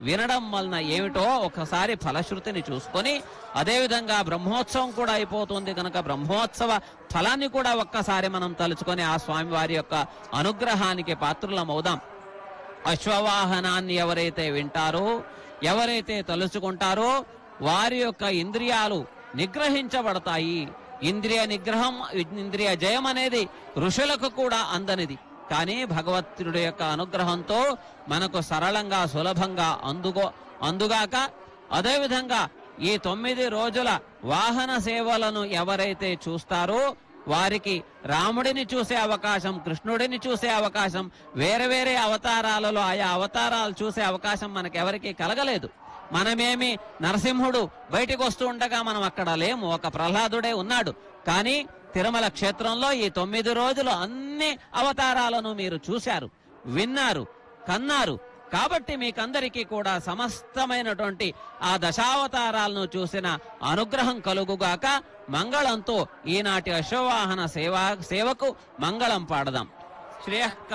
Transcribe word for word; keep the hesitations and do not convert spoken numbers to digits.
వినడం వలన ఏమిటో ఒకసారి ఫలశ్రుతిని చూసుకొని, అదేవిధంగా బ్రహ్మోత్సవం కూడా అయిపోతుంది కనుక బ్రహ్మోత్సవ ఫలాన్ని కూడా ఒక్కసారి మనం తలుచుకొని ఆ స్వామి వారి యొక్క అనుగ్రహానికి పాత్రులమవుదాం. అశ్వవాహనాన్ని ఎవరైతే వింటారో, ఎవరైతే తలుచుకుంటారో వారి యొక్క ఇంద్రియాలు నిగ్రహించబడతాయి. ఇంద్రియ నిగ్రహం, ఇంద్రియ జయం అనేది ఋషులకు కూడా అందనిది. కానీ భగవత్తుడి యొక్క అనుగ్రహంతో మనకు సరళంగా సులభంగా అందుగో అందుగాక అదేవిధంగా ఈ తొమ్మిది రోజుల వాహన సేవలను ఎవరైతే చూస్తారో వారికి రాముడిని చూసే అవకాశం, కృష్ణుడిని చూసే అవకాశం, వేరే వేరే అవతారాలలో ఆయా అవతారాలు చూసే అవకాశం మనకెవరికి కలగలేదు. మనమేమి నరసింహుడు బయటికి వస్తూ ఉండగా మనం అక్కడ లేము, ఒక ప్రహ్లాదుడే ఉన్నాడు. కానీ తిరుమల క్షేత్రంలో ఈ తొమ్మిది రోజులు అన్ని అవతారాలను మీరు చూశారు, విన్నారు, కన్నారు. కాబట్టి మీకందరికీ కూడా సమస్తమైనటువంటి ఆ దశావతారాలను చూసిన అనుగ్రహం కలుగుగాక. మంగళంతో ఈనాటి అశ్వవాహన సేవ సేవకు మంగళం పాడదాం. శ్రేయ